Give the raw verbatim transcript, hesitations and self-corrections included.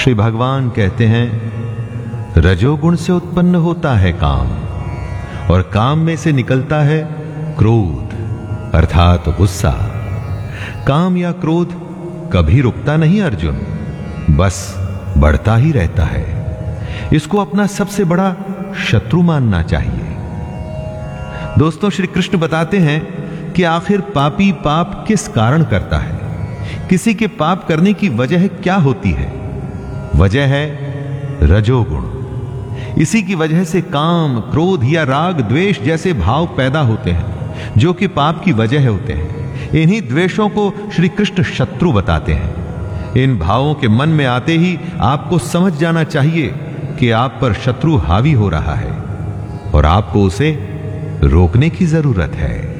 श्री भगवान कहते हैं रजोगुण से उत्पन्न होता है काम और काम में से निकलता है क्रोध अर्थात गुस्सा। काम या क्रोध कभी रुकता नहीं अर्जुन, बस बढ़ता ही रहता है। इसको अपना सबसे बड़ा शत्रु मानना चाहिए। दोस्तों, श्री कृष्ण बताते हैं कि आखिर पापी पाप किस कारण करता है, किसी के पाप करने की वजह क्या होती है। वजह है रजोगुण। इसी की वजह से काम, क्रोध या राग, द्वेष जैसे भाव पैदा होते हैं जो कि पाप की वजह होते हैं। इन्हीं द्वेषों को श्री कृष्ण शत्रु बताते हैं। इन भावों के मन में आते ही आपको समझ जाना चाहिए कि आप पर शत्रु हावी हो रहा है और आपको उसे रोकने की जरूरत है।